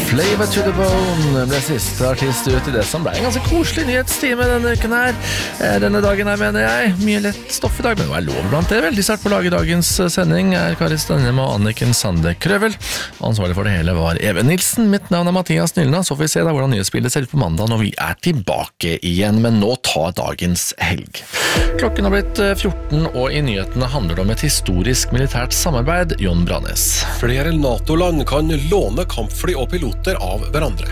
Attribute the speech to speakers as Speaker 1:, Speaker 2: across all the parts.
Speaker 1: Flavor to the Bone ble siste artist ut I det som ble en ganske koselig nyhetstime denne uken her. Denne dagen her, mener jeg. Mye lett stoff I dag, men hva lov blant det? Veldig sterkt på å lage dagens sending Kari Stannem og Anniken Sande Krøvel. Ansvarlig for det hele var Even Nilsen. Mitt navn Mathias Nylna. Så får vi se da hvordan nyhetsbildet ser ut på mandag når vi tilbake igjen. Men nå tar dagens helg. Klokken har blitt 14, og I nyhetene handler det om et historisk militært samarbeid. Jon Brannes.
Speaker 2: Flere NATO-land kan låne kampfly og piloter av hverandre.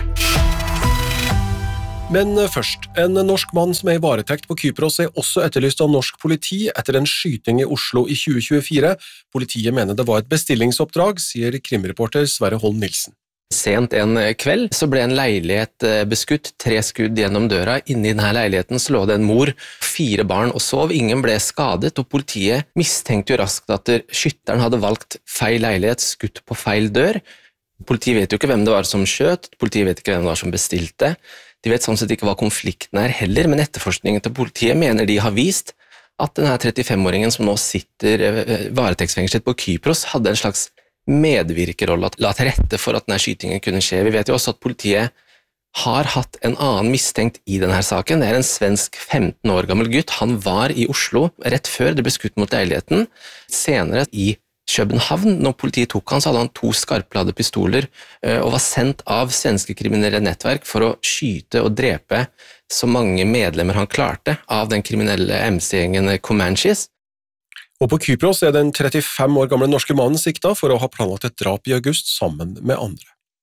Speaker 2: Men først, en norsk mann som I varetekt på Kypros også etterlyst av norsk politi etter en skyting I Oslo I 2024. Politiet mener det var et bestillingsoppdrag, sier krimreporter Sverre Holm Nilsen.
Speaker 3: Sent en kveld så ble en leilighet beskutt, 3 skudd gjennom døra. Inne I denne leiligheten så lå det en mor, 4 barn og sov. Ingen ble skadet, og politiet mistenkte jo raskt at skytteren hadde valgt feil leilighet, skutt på feil dør. Politiet vet jo ikke hvem det var som skjøt, politiet vet ikke hvem det var som bestilte. De vet sånn sett ikke hva konflikten heller, men etterforskningen til politiet mener de har vist at denne 35-åringen som nå sitter varetektsfengslet på Kypros hadde en slags medvirkerolle, la til rette for at denne skytingen kunne skje. Vi vet jo også at politiet har hatt en annen mistenkt I denne saken. Det en svensk 15 år gammel gutt. Han var I Oslo rett før det ble skutt mot leiligheten. Senere I København, når politiet tok han, så hadde han 2 skarpladde pistoler og var sendt av svenske kriminelle nettverk for å skyte og drepe så mange medlemmer han klarte av den kriminelle MC-gjengen Comanches.
Speaker 2: Og på Kypros den 35 år gamle norske mannen sikta for å ha planlagt et drap I august sammen med andre.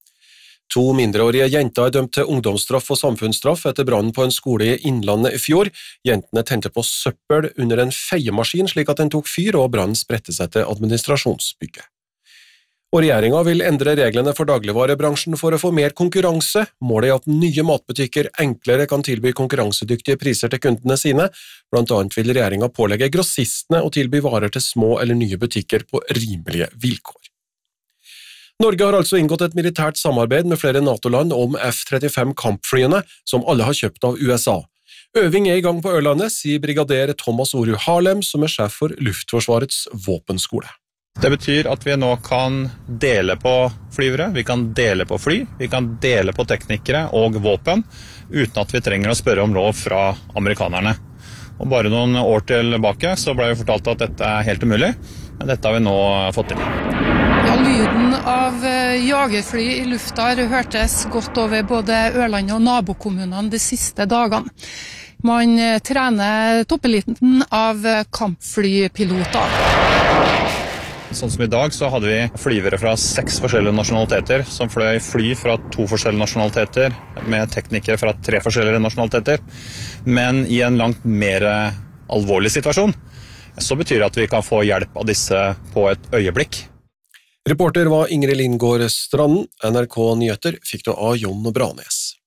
Speaker 2: 2 mindreårige jenter dømt til ungdomsstraff og samfunnsstraff etter brannen på en skole I Innlandet I fjor. Jentene tente på søppel under en feiemaskin slik at den tok fyr, og brannen spredte seg til administrasjonsbygget. Og regjeringen vil endre reglene for dagligvarebransjen for å få mer konkurranse. Målet at nye matbutikker enklere kan tilby konkurransedyktige priser til kundene sine. Blant annet vil regjeringen pålegge grossistene å tilby varer til små eller nye butikker på rimelige vilkår. Norge har altså inngått et militært samarbeid med flere NATO-land om F-35 kampflyene, som alle har kjøpt av USA. Øving I gang på Ørlandet, sier brigader Thomas Oru Harlem, som sjef for Luftforsvarets våpenskole.
Speaker 4: Det betyr at vi nå kan dele på flyvere, vi kan dele på fly, vi kan dele på teknikere og våpen, uten at vi trenger å spørre om lov fra amerikanerne. Og bare noen år tilbake så ble vi fortalt at dette helt umulig, men dette har vi nå fått til.
Speaker 5: Ja, lyden av jagerfly I lufta hørtes godt over både Ørland og nabokommunene de siste dagene. Man trener toppeliten av kampflypiloter.
Speaker 4: Sånn som I dag så hadde vi flyvere fra 6 forskjellige nasjonaliteter som fløy fly fra 2 forskjellige nasjonaliteter med teknikere fra 3 forskjellige nasjonaliteter. Men I en langt mer alvorlig situasjon så betyr det at vi kan få hjelp av disse på et øyeblikk.
Speaker 2: Reporter var Ingrid Lindgård Stranden. NRK Nyheter fikk du av Jon Branes.